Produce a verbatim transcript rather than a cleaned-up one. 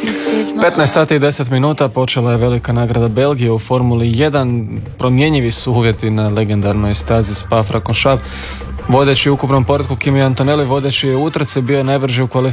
petnaest sati i deset minuta počela je velika nagrada Belgije u Formuli jedan. Promjenjivi su uvjeti na legendarnoj stazi Spa-Francorchamps. Vodeći u ukupnom poretku Kimi Antonelli, vodeći u utrci, bio je najbrži u kvalifikaciji